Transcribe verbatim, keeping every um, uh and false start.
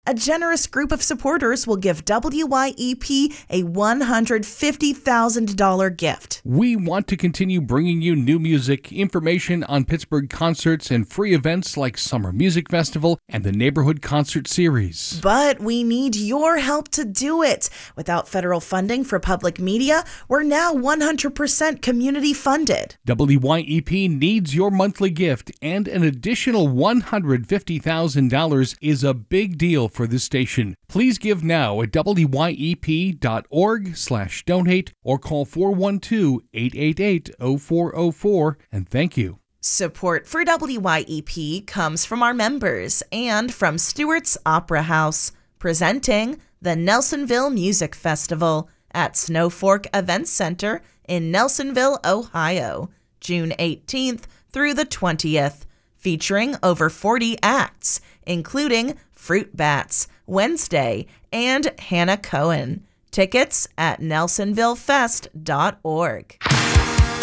a generous group of supporters will give W Y E P a one hundred fifty thousand dollars gift. We want to continue bringing you new music, information on Pittsburgh concerts, and free events like Summer Music Festival and the Neighborhood Concert Series. But we need your help to do it. Without federal funding for public media, we're now one hundred percent community funded. W Y E P needs your monthly gift, and an additional one hundred fifty thousand dollars is a big deal for this station. Please give now at W Y E P dot org slash donate or call four one two, eight eight eight, zero four zero four, and thank you. Support for W Y E P comes from our members and from Stewart's Opera House, presenting the Nelsonville Music Festival at Snow Fork Events Center in Nelsonville, Ohio, June eighteenth through the twentieth, featuring over forty acts, including Fruit Bats, Wednesday, and Hannah Cohen. Tickets at nelsonville fest dot org.